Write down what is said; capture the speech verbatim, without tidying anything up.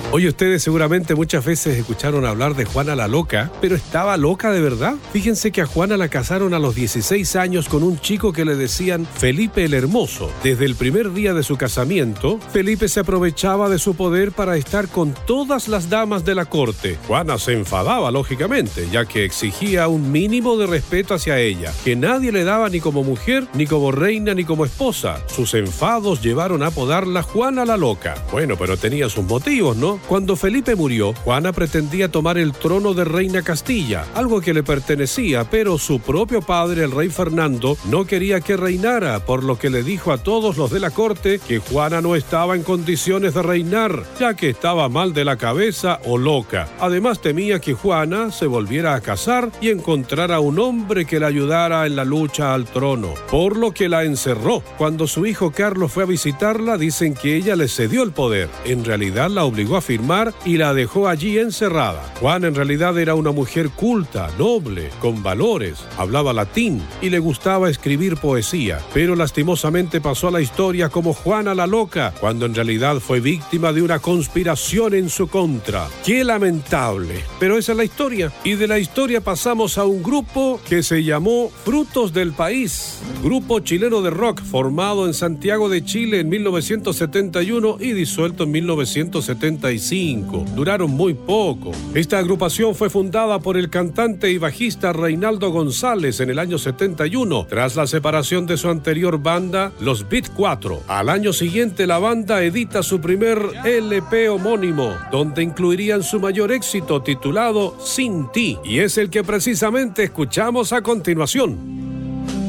Oye, ustedes seguramente muchas veces escucharon hablar de Juana la Loca, pero ¿estaba loca de verdad? Fíjense que a Juana la casaron a los dieciséis años con un chico que le decían Felipe el Hermoso. Desde el primer día de su casamiento, Felipe se aprovechaba de su poder para estar con todas las damas de la corte. Juana se enfadaba, lógicamente, ya que exigía un mínimo de respeto hacia ella, que nadie le daba ni como mujer, ni como reina, ni como esposa. Sus enfados llevaron a apodarla Juana la Loca. Bueno, pero tenía sus motivos, ¿no? Cuando Felipe murió, Juana pretendía tomar el trono de reina Castilla, algo que le pertenecía, pero su propio padre, el rey Fernando, no quería que reinara, por lo que le dijo a todos los de la corte que Juana no estaba en condiciones de reinar, ya que estaba mal de la cabeza o loca. Además, temía que Juana se volviera a casar y encontrara un hombre que la ayudara en la lucha al trono, por lo que la encerró. Cuando su hijo Carlos fue a visitarla, dicen que ella le cedió el poder. En realidad la obligó a firmar y la dejó allí encerrada. Juana en realidad era una mujer culta, noble, con valores, hablaba latín y le gustaba escribir poesía, pero lastimosamente pasó a la historia como Juana la Loca, cuando en realidad fue víctima de una conspiración en su contra. ¡Qué lamentable! Pero esa es la historia. Y de la historia pasamos a un grupo que se llamó Frutos del País, grupo chileno de rock formado en Santiago de Chile en mil novecientos setenta y uno y disuelto en mil novecientos setenta y cinco. Duraron muy poco. Esta agrupación fue fundada por el cantante y bajista Reinaldo González en el año setenta y uno, tras la separación de su anterior banda, los Beat cuatro. Al año siguiente, la banda edita su primer L P homónimo, donde incluirían su mayor éxito titulado Sin Ti, y es el que precisamente escuchamos a continuación.